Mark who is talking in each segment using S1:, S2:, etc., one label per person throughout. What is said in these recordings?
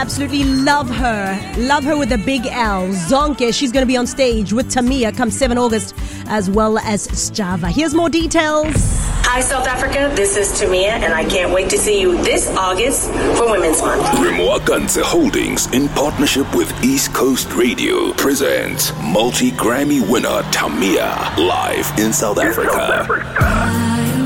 S1: Absolutely love her. Love her with a big L. Zonke, she's going to be on stage with Tamia come 7 August, as well as Sjava. Here's more details.
S2: Hi, South Africa. This is Tamia, and I can't wait to see you this August for Women's Month.
S3: Remwakanse Holdings, in partnership with East Coast Radio, presents multi-Grammy winner Tamia live in South Africa.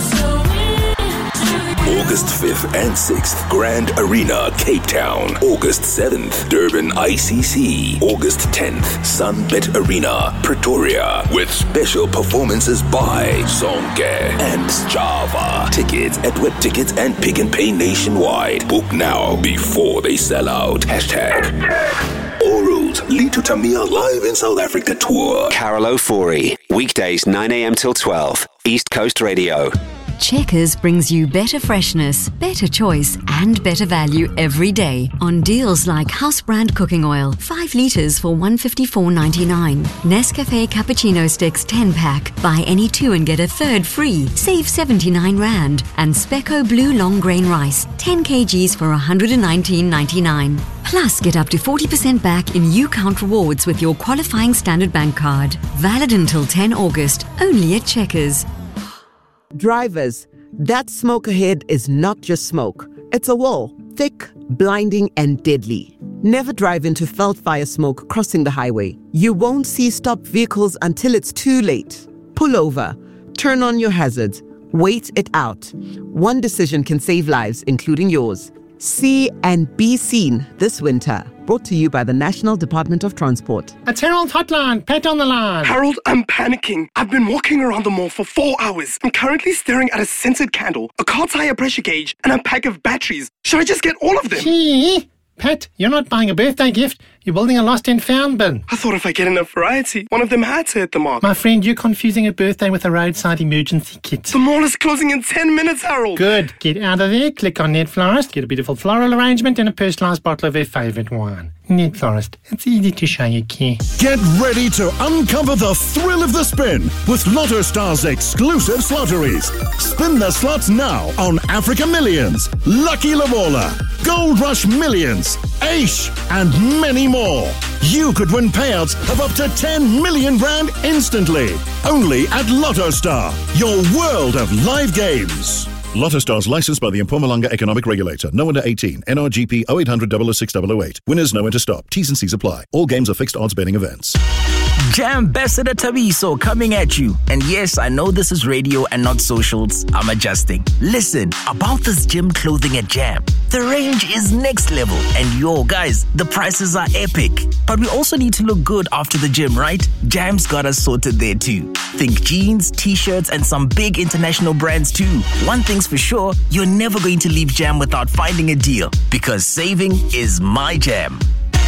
S3: August 5th and 6th, Grand Arena, Cape Town. August 7th, Durban ICC. August 10th, Sunbet Arena, Pretoria. With special performances by Zonke and Sjava. Tickets at Web Tickets and Pick and Pay nationwide. Book now before they sell out. Hashtag all roads lead to Tamia live in South Africa tour.
S4: Carol Ofori, weekdays 9 a.m. till 12, East Coast Radio.
S5: Checkers brings you better freshness, better choice, and better value every day on deals like house brand cooking oil, 5 litres for $154.99. Nescafe cappuccino sticks 10-pack. Buy any 2 and get a third free. Save 79 Rand. And Speco Blue Long Grain Rice, 10 kgs for $119.99. Plus, get up to 40% back in UCount rewards with your qualifying Standard Bank card. Valid until 10 August, only at Checkers.
S6: Drivers, that smoke ahead is not just smoke. It's a wall, thick, blinding, and deadly. Never drive into felt fire smoke crossing the highway. You won't see stopped vehicles until it's too late. Pull over, turn on your hazards, wait it out. One decision can save lives, including yours. See and be seen this winter. Brought to you by the National Department of Transport.
S7: It's Harold Hotline. Pat on the line.
S8: Harold, I'm panicking. I've been walking around the mall for 4 hours. I'm currently staring at a scented candle, a car tire pressure gauge, and a pack of batteries. Should I just get all of them?
S7: Gee, Pat, you're not buying a birthday gift. You're building a lost and found bin.
S8: I thought if I get enough variety, one of them had to hit the mark.
S7: My friend, you're confusing a birthday with a roadside emergency kit.
S8: The mall is closing in 10 minutes, Harold.
S7: Good. Get out of there, click on Net Florist, get a beautiful floral arrangement and a personalised bottle of their favourite wine. Net Florist. It's easy to show you care.
S9: Get ready to uncover the thrill of the spin with Lotto Star's exclusive slotteries. Spin the slots now on Africa Millions, Lucky Lavola, Gold Rush Millions, Aish, and many more. You could win payouts of up to 10 million rand instantly. Only at Lotto Star, your world of live games. Lotto Stars licensed by the Mpumalanga Economic Regulator. No under 18. NRGP 0800 006 008. Winners know when to stop. T's and C's apply. All games are fixed odds betting events.
S10: Jam Ambassador Tabiso coming at you. And yes, I know this is radio and not socials. I'm adjusting. Listen, about this gym clothing at Jam. The range is next level. And yo, guys, the prices are epic. But we also need to look good after the gym, right? Jam's got us sorted there too. Think jeans, t-shirts, and some big international brands too. One thing's for sure, you're never going to leave Jam without finding a deal. Because saving is my jam.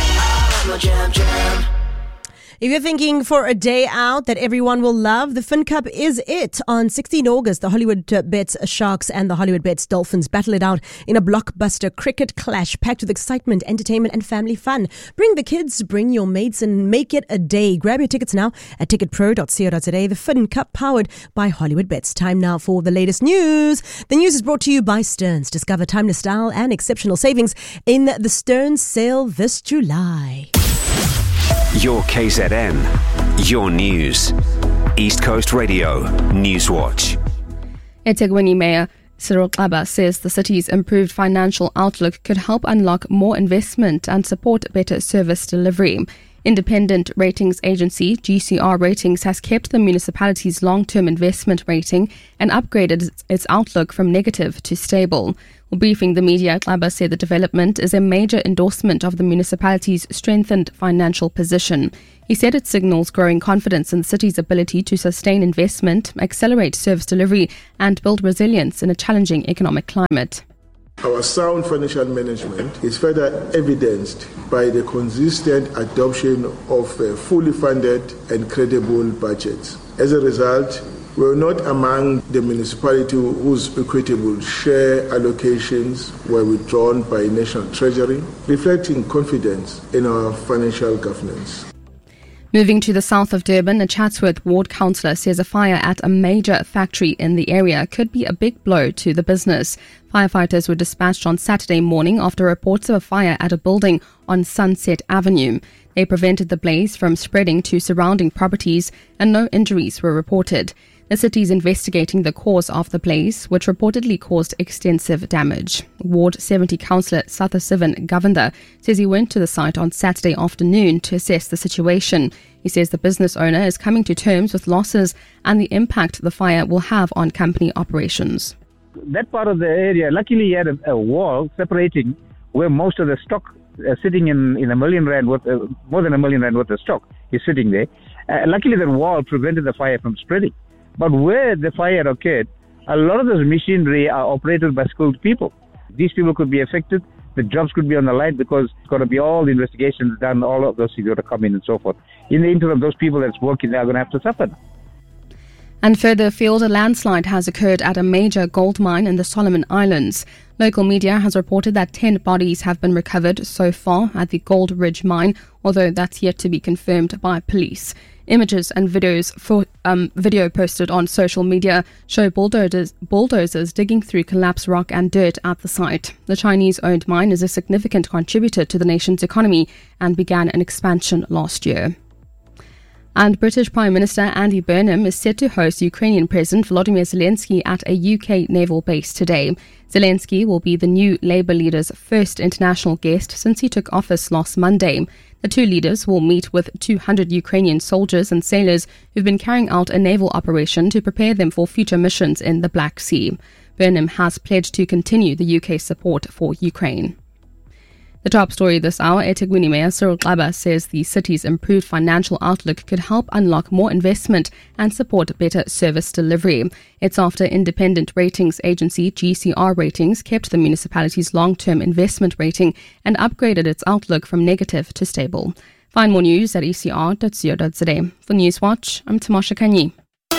S1: Jam. If you're thinking for a day out that everyone will love, the Fin Cup is it. On 16 August, the Hollywood Bets Sharks and the Hollywood Bets Dolphins battle it out in a blockbuster cricket clash packed with excitement, entertainment and family fun. Bring the kids, bring your mates and make it a day. Grab your tickets now at ticketpro.co.za. The Fin Cup powered by Hollywood Bets. Time now for the latest news. The news is brought to you by Stearns. Discover timeless style and exceptional savings in the Stearns sale this July.
S4: Your KZN, your news. East Coast Radio, Newswatch.
S11: eThekwini Mayor Cyril Xaba says the city's improved financial outlook could help unlock more investment and support better service delivery. Independent ratings agency GCR Ratings has kept the municipality's long-term investment rating and upgraded its outlook from negative to stable. While briefing the media, Xaba said the development is a major endorsement of the municipality's strengthened financial position. He said it signals growing confidence in the city's ability to sustain investment, accelerate service delivery and build resilience in a challenging economic climate.
S12: Our sound financial management is further evidenced by the consistent adoption of fully funded and credible budgets. As a result, we are not among the municipalities whose equitable share allocations were withdrawn by National Treasury, reflecting confidence in our financial governance.
S11: Moving to the south of Durban, a Chatsworth ward councillor says a fire at a major factory in the area could be a big blow to the business. Firefighters were dispatched on Saturday morning after reports of a fire at a building on Sunset Avenue. They prevented the blaze from spreading to surrounding properties and no injuries were reported. The city is investigating the cause of the blaze, which reportedly caused extensive damage. Ward 70 councillor Sathasivan Govender says he went to the site on Saturday afternoon to assess the situation. He says the business owner is coming to terms with losses and the impact the fire will have on company operations.
S13: That part of the area, luckily, you had a wall separating where most of the stock sitting in R1 million worth, more than R1 million worth of stock is sitting there. Luckily, that wall prevented the fire from spreading. But where the fire occurred, a lot of those machinery are operated by skilled people. These people could be affected. The jobs could be on the line because it's got to be all the investigations done, all of those things got to come in and so forth. In the interim, those people that's working there are going to have to suffer.
S11: And further afield, a landslide has occurred at a major gold mine in the Solomon Islands. Local media has reported that 10 bodies have been recovered so far at the Gold Ridge mine, although that's yet to be confirmed by police. Images and video posted on social media show bulldozers digging through collapsed rock and dirt at the site. The Chinese-owned mine is a significant contributor to the nation's economy and began an expansion last year. And British Prime Minister Andy Burnham is set to host Ukrainian President Volodymyr Zelensky at a UK naval base today. Zelensky will be the new Labour leader's first international guest since he took office last Monday. The two leaders will meet with 200 Ukrainian soldiers and sailors who've been carrying out a naval operation to prepare them for future missions in the Black Sea. Burnham has pledged to continue the UK's support for Ukraine. The top story this hour, eThekwini Mayor Cyril Xaba says the city's improved financial outlook could help unlock more investment and support better service delivery. It's after independent ratings agency GCR Ratings kept the municipality's long-term investment rating and upgraded its outlook from negative to stable. Find more news at ecr.co.za. For Newswatch, I'm Tamasha Kanyi.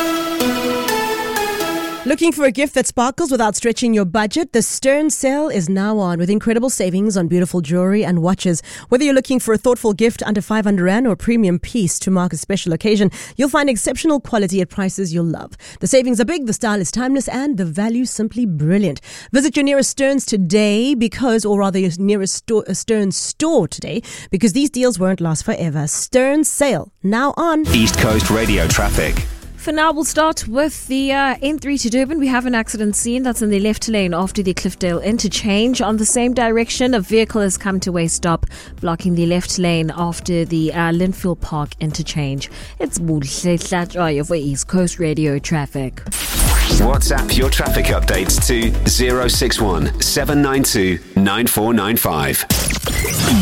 S1: Looking for a gift that sparkles without stretching your budget? The Stern sale is now on with incredible savings on beautiful jewelry and watches. Whether you're looking for a thoughtful gift under 500 Rand or a premium piece to mark a special occasion, you'll find exceptional quality at prices you'll love. The savings are big, the style is timeless, and the value simply brilliant. Visit your nearest Stearns today your nearest Stearns store today, because these deals won't last forever. Stern sale now on.
S4: East Coast Radio traffic.
S14: For now, we'll start with the N3 to Durban. We have an accident scene that's in the left lane after the Cliffdale interchange. On the same direction, a vehicle has come to a stop, blocking the left lane after the Linfield Park interchange. It's Buhle Hlatshwayo for East Coast Radio traffic.
S4: WhatsApp your traffic updates to 061 792 9495.